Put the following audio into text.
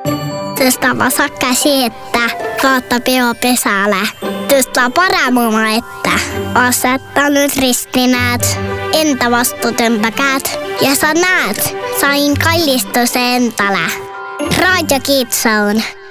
Tõstava käsi ette, vaata peo pesale. Tõsta paremuma ette, aseta nüüd ristinäed, enda vastu tõmba käed ja sa näed, sain kallistuse endale. Raadio Kids Zone.